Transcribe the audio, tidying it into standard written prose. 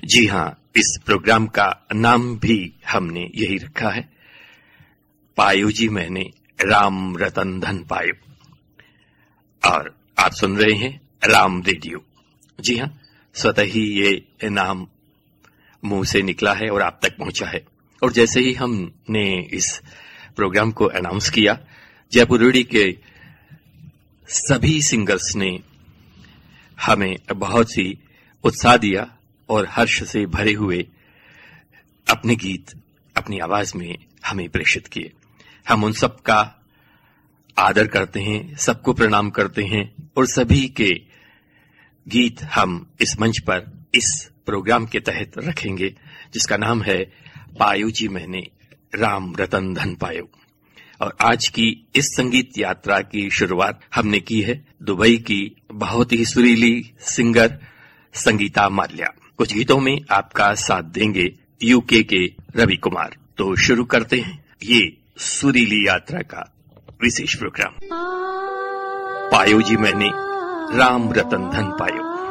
जी हाँ, इस प्रोग्राम का नाम भी हमने यही रखा है, पायो जी मैंने राम रतन धन पायो। और आप सुन रहे हैं राम रेडियो। जी हाँ, स्वतः ही ये नाम मुंह से निकला है और आप तक पहुंचा है। और जैसे ही हमने इस प्रोग्राम को अनाउंस किया, जयपुर रेडियो के सभी सिंगर्स ने हमें बहुत ही उत्साह दिया और हर्ष से भरे हुए अपने गीत अपनी आवाज में हमें प्रेषित किए। हम उन सब का आदर करते हैं, सबको प्रणाम करते हैं और सभी के गीत हम इस मंच पर इस प्रोग्राम के तहत रखेंगे, जिसका नाम है पायो जी मैंने राम रतन धन पायो। और आज की इस संगीत यात्रा की शुरुआत हमने की है दुबई की बहुत ही सुरीली सिंगर संगीता माल्या। कुछ गीतों में आपका साथ देंगे यूके के रवि कुमार। तो शुरू करते हैं ये सुरीली यात्रा का विशेष प्रोग्राम। पायो जी मैंने राम रतन धन पायो।